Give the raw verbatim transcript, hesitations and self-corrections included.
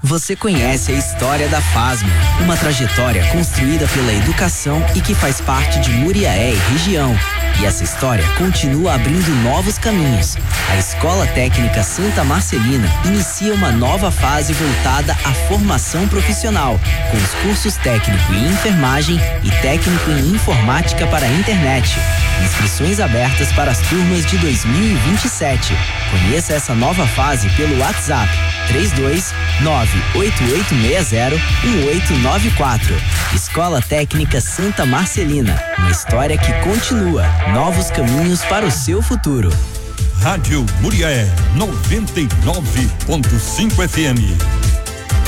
Você conhece a história da FASMA, uma trajetória construída pela educação e que faz parte de Muriaé e região. E essa história continua abrindo novos caminhos. A Escola Técnica Santa Marcelina inicia uma nova fase voltada à formação profissional, com os cursos técnico em enfermagem e técnico em informática para a internet. Inscrições abertas para as turmas de dois mil e vinte e sete. Conheça essa nova fase pelo WhatsApp três dois nove oito oito seis zero um oito nove quatro. Escola Técnica Santa Marcelina, uma história que continua. Novos caminhos para o seu futuro. Rádio Muriaé noventa e nove ponto cinco F M.